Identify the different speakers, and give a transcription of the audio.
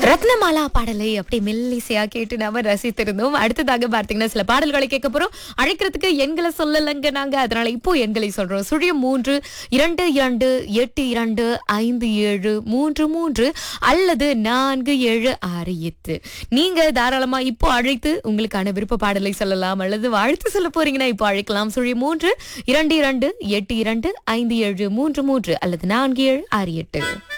Speaker 1: ரத்னமாலா பாடலை அப்படி மெல்லிசையா கேட்டு நாம ரசித்திருந்தோம். அடுத்ததாக பார்த்தீங்கன்னா சில பாடல்களை கேட்க போறோம். அழைக்கிறதுக்கு எண்களை சொல்லலங்க நாங்க, அதனால இப்போ எண்களை சொல்றோம். 0322825733 அல்லது 4768. நீங்க தாராளமா இப்போ அழைத்து உங்களுக்கான விருப்ப பாடலை சொல்லலாம், அல்லது வாழ்த்து சொல்ல போறீங்கன்னா இப்போ அழைக்கலாம். 0322825733 அல்லது 4768.